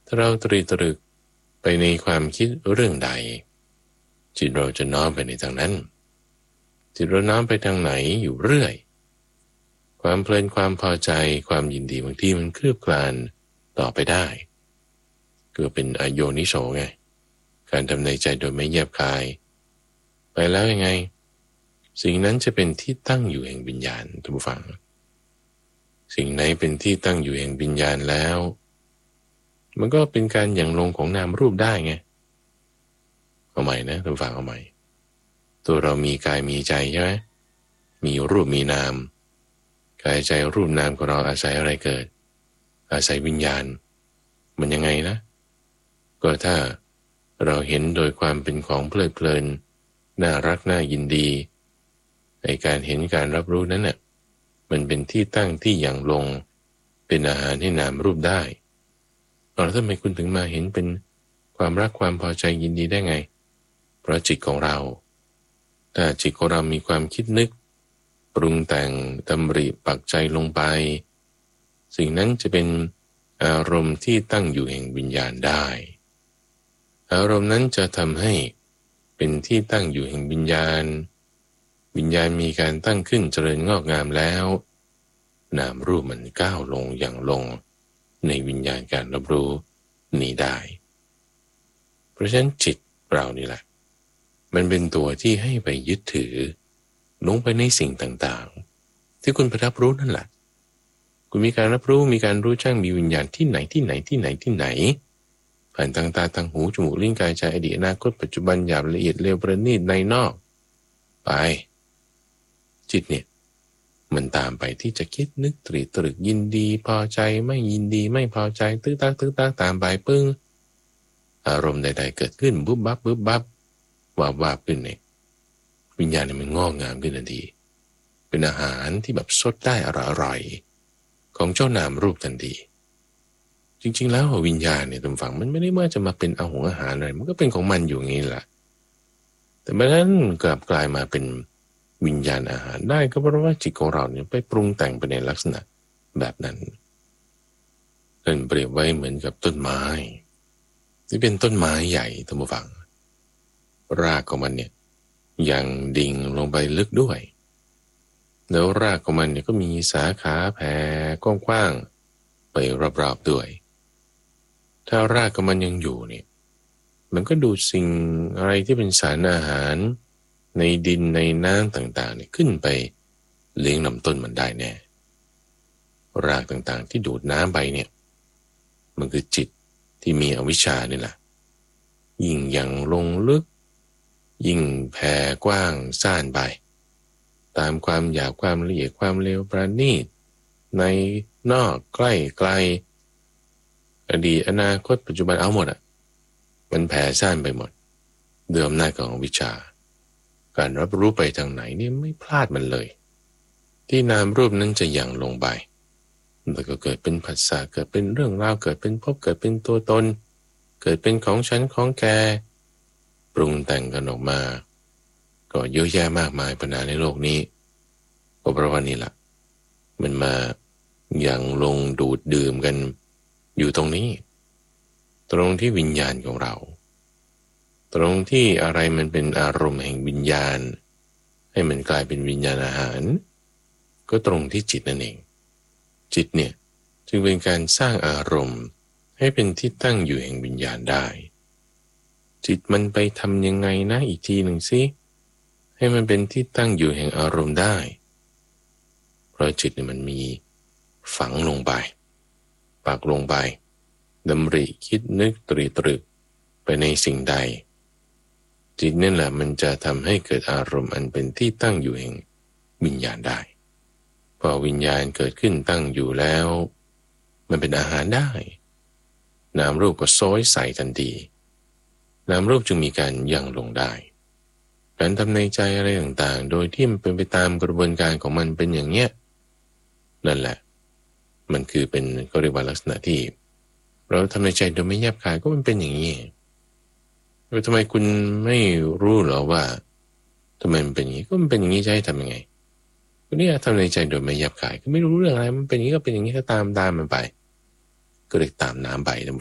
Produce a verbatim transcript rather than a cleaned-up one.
ถ้าเราตรีตรึกไปในความคิดเรื่องใดจิตเราจะน้อมไปในทางนั้นจิตเราน้อมไปทางไหนอยู่เรื่อยความเพลินความพอใจความยินดีบางทีมันเคลือบคลานต่อไปได้คือเป็นอโยนิโสไงการทำในใจโดยไม่แยบคายไปแล้วยังไงสิ่งนั้นจะเป็นที่ตั้งอยู่แห่งวิญญาณท่านผู้ฟังสิ่งไหนเป็นที่ตั้งอยู่แห่งวิญญาณแล้วมันก็เป็นการหยั่งลงของนามรูปได้ไงเอาใหม่นะท่านผู้ฟังเอาใหม่ตัวเรามีกายมีใจใช่ไหมมีรูปมีนามกายใจรูปนามของเราอาศัยอะไรเกิดอาศัยวิญญาณมันยังไงนะก็ถ้าเราเห็นโดยความเป็นของเพลิดเพลินน่ารักน่ายินดีในการเห็นการรับรู้นั้นน่ะมันเป็นที่ตั้งที่หยั่งลงเป็นอาหารให้นามรูปได้แล้วทำไมคุณถึงมาเห็นเป็นความรักความพอใจยินดีได้ไงเพราะจิตของเราถ้าจิตของเรามีความคิดนึกปรุงแต่งดำริปักใจลงไปสิ่งนั้นจะเป็นอารมณ์ที่ตั้งอยู่แห่งวิญญาณได้อารมณ์นั้นจะทำให้เป็นที่ตั้งอยู่แห่งวิญญาณวิญญาณมีการตั้งขึ้นเจริญงอกงามแล้วนามรูปมันก้าวลงอย่างลงในวิญญาณการรับรู้นี้ได้เพราะฉะนั้นจิตเรานี่แหละมันเป็นตัวที่ให้ไปยึดถือลงไปในสิ่งต่างๆที่คุณไปรับรู้นั่นแหละคุณมีการรับรู้มีการรู้แจ้งมีวิญญาณที่ไหนที่ไหนที่ไหนที่ไหนผ่านทางตาทางหูจมูกลิ้นกายใจอดีตอนาคตปัจจุบันหยาบละเอียดเร็วประณีตในนอกไปจิตเนี่ยมันตามไปที่จะคิดนึกตรีตรึกยินดีพอใจไม่ยินดีไม่พอใจตื้อตักตื้อตักตามไปปึ้งอารมณ์ใดๆเกิดขึ้นบุ๊บบับบุ๊บบับวาบวาบขึ้นเนี่ยวิญญาณเนี่ยมันงอกงามขึ้นทันทีเป็นอาหารที่แบบสดได้อร่อยๆของเจ้านามรูปทันทีจริงๆแล้ววิญญาณเนี่ยตรงฝั่งมันไม่ได้ว่าจะมาเป็นอาหงอาหารอะไรมันก็เป็นของมันอยู่อย่างนี้แหละแต่เมื่อนั้นกลับกลายมาเป็นวิญญาณอาหารได้ก็เพราะว่าจิตของเราเนี่ยไปปรุงแต่งไปในลักษณะแบบนั้นเป็นเปรียบไว้เหมือนกับต้นไม้ที่เป็นต้นไม้ใหญ่ท่านผู้ฟังรากของมันเนี่ยยังดิ่งลงไปลึกด้วยแล้วรากของมันเนี่ยก็มีสาขาแผ่กว้างๆไปรอบๆด้วยถ้ารากของมันยังอยู่เนี่ยมันก็ดูดสิ่งอะไรที่เป็นสารอาหารในดินในน้ำต่างๆเนี่ยขึ้นไปเลี้ยงลำต้นมันได้แน่รากต่างๆที่ดูดน้ำไปเนี่ยมันคือจิตที่มีอวิชชานี่แหละยิ่งยังลงลึกยิ่งแผ่กว้างซ่านไปตามความหยาบความละเอียดความเร็วประณีตในนอกใกล้ไกลอดีตอนาคตปัจจุบันเอาหมดอ่ะมันแผ่ซ่านไปหมดด้วยอำนาจของวิชาการรับรู้ไปทางไหนนี่ไม่พลาดมันเลยที่นามรูปนั้นจะหยั่งลงไปแล้วก็เกิดเป็นผัสสะเกิดเป็นเรื่องราวเกิดเป็นภพเกิดเป็นตัวตนเกิดเป็นของฉันของแกปรุงแต่งกันออกมาก็เยอะแยะมากมายปัญหาในโลกนี้ก็เพราะว่านี่แหละมันมาอย่างลงดูดดื่มกันอยู่ตรงนี้ตรงที่วิญญาณของเราตรงที่อะไรมันเป็นอารมณ์แห่งวิญญาณให้มันกลายเป็นวิญญาณอาหารก็ตรงที่จิตนั่นเองจิตเนี่ยจึงเป็นการสร้างอารมณ์ให้เป็นที่ตั้งอยู่แห่งวิญญาณได้จิตมันไปทำยังไงนะอีกทีหนึ่งสิให้มันเป็นที่ตั้งอยู่แห่งอารมณ์ได้เพราะจิตเนี่ยมันมีฝังลงไปปักลงไปดำริคิดนึกตรีตรึกไปในสิ่งใดจิตนั่นแหละมันจะทำให้เกิดอารมณ์อันเป็นที่ตั้งอยู่แห่งวิญญาณได้พอวิญญาณเกิดขึ้นตั้งอยู่แล้วมันเป็นอาหารได้นามรูปก็โซยใส่ทันทีนามรูปจึงมีการยั่งลงได้การทำในใจอะไรต่างๆโดยที่มันเป็นไปตามกระบวนการของมันเป็นอย่างเนี้ยนั่นแหละมันคือเป็นก็เรียกว่าลักษณะที่เราทำในใจโดยไม่แยบคายก็มันเป็นอย่างนี้แล้วทำไมคุณไม่รู้หรอว่าทำไมมันเป็นอย่างนี้ก็มันเป็นอย่างนี้จะให้ทำยังไงก็เนี่ยทำในใจโดยไม่แยบคายก็ไม่รู้เรื่องอะไรมันเป็นอย่างนี้ก็เป็นอย่างนี้ก็ตามตามมันไปก็เลยตามน้ำไป